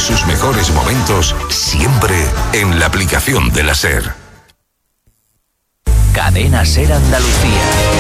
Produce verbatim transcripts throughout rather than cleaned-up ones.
sus mejores momentos siempre en la aplicación de la SER. Cadena SER Andalucía.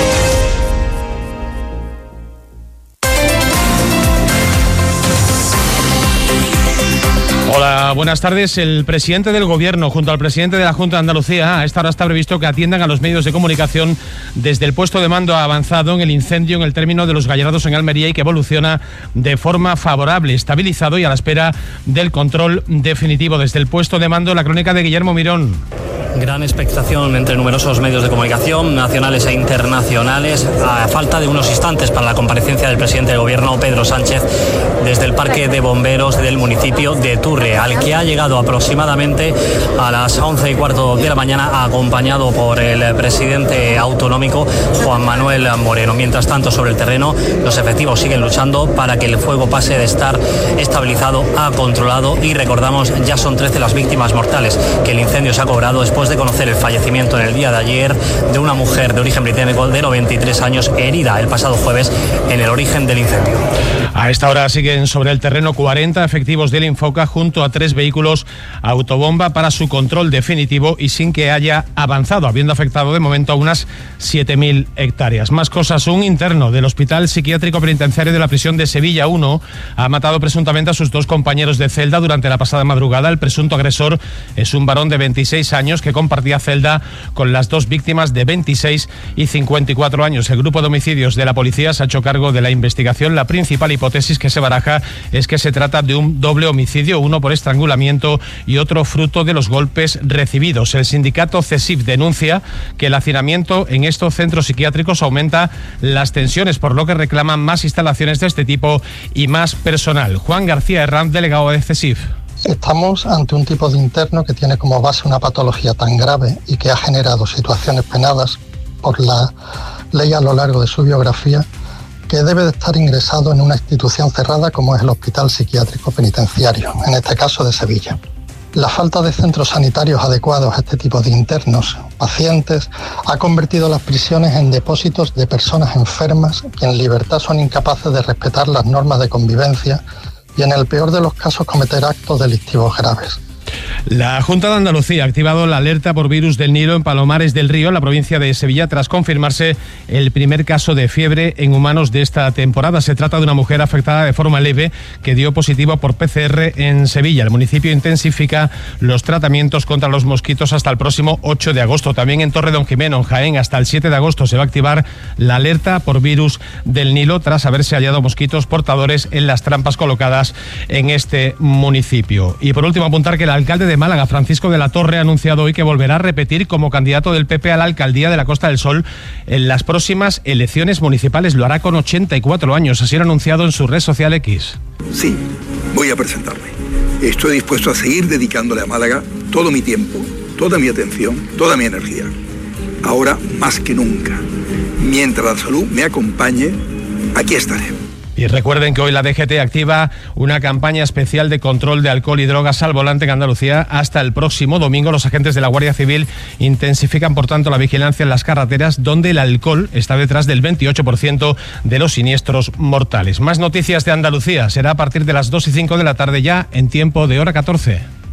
Hola, buenas tardes. El presidente del Gobierno junto al presidente de la Junta de Andalucía a esta hora está previsto que atiendan a los medios de comunicación desde el puesto de mando avanzado en el incendio en el término de Los Gallerados en Almería y que evoluciona de forma favorable, estabilizado y a la espera del control definitivo. Desde el puesto de mando, la crónica de Guillermo Mirón. Gran expectación entre numerosos medios de comunicación nacionales e internacionales a falta de unos instantes para la comparecencia del presidente del Gobierno, Pedro Sánchez, desde el Parque de Bomberos del municipio de Turre, al que ha llegado aproximadamente a las once y cuarto de la mañana, acompañado por el presidente autonómico, Juan Manuel Moreno. Mientras tanto, sobre el terreno, los efectivos siguen luchando para que el fuego pase de estar estabilizado a controlado y recordamos, ya son trece las víctimas mortales que el incendio se ha cobrado después de conocer el fallecimiento en el día de ayer de una mujer de origen británico de noventa y tres años herida el pasado jueves en el origen del incendio. A esta hora siguen sobre el terreno cuarenta efectivos del Infoca junto a tres vehículos autobomba para su control definitivo y sin que haya avanzado, habiendo afectado de momento a unas siete mil hectáreas. Más cosas, un interno del Hospital Psiquiátrico Penitenciario de la Prisión de Sevilla uno ha matado presuntamente a sus dos compañeros de celda durante la pasada madrugada. El presunto agresor es un varón de veintiséis años que compartía celda con las dos víctimas de veintiséis y cincuenta y cuatro años. El grupo de homicidios de la policía se ha hecho cargo de la investigación. La principal hipótesis que se baraja es que se trata de un doble homicidio, uno por estrangulamiento y otro fruto de los golpes recibidos. El sindicato CESIF denuncia que el hacinamiento en estos centros psiquiátricos aumenta las tensiones, por lo que reclaman más instalaciones de este tipo y más personal. Juan García Herranz, delegado de CESIF. Estamos ante un tipo de interno que tiene como base una patología tan grave y que ha generado situaciones penadas por la ley a lo largo de su biografía, que debe de estar ingresado en una institución cerrada como es el Hospital Psiquiátrico Penitenciario, en este caso de Sevilla. La falta de centros sanitarios adecuados a este tipo de internos pacientes ha convertido las prisiones en depósitos de personas enfermas que en libertad son incapaces de respetar las normas de convivencia y en el peor de los casos cometer actos delictivos graves. La Junta de Andalucía ha activado la alerta por virus del Nilo en Palomares del Río, en la provincia de Sevilla, tras confirmarse el primer caso de fiebre en humanos de esta temporada. Se trata de una mujer afectada de forma leve que dio positivo por P C R en Sevilla. El municipio intensifica los tratamientos contra los mosquitos hasta el próximo ocho de agosto. También en Torredonjimeno, en Jaén, hasta el siete de agosto se va a activar la alerta por virus del Nilo tras haberse hallado mosquitos portadores en las trampas colocadas en este municipio. Y por último, apuntar que el alcalde de Málaga, Francisco de la Torre, ha anunciado hoy que volverá a repetir como candidato del P P a la alcaldía de la Costa del Sol en las próximas elecciones municipales. Lo hará con ochenta y cuatro años, así lo ha anunciado en su red social X. Sí, voy a presentarme. Estoy dispuesto a seguir dedicándole a Málaga todo mi tiempo, toda mi atención, toda mi energía. Ahora más que nunca. Mientras la salud me acompañe, aquí estaré. Y recuerden que hoy la D G T activa una campaña especial de control de alcohol y drogas al volante en Andalucía hasta el próximo domingo. Los agentes de la Guardia Civil intensifican, por tanto, la vigilancia en las carreteras, donde el alcohol está detrás del veintiocho por ciento de los siniestros mortales. Más noticias de Andalucía será a partir de las dos y cinco de la tarde, ya en tiempo de hora catorce.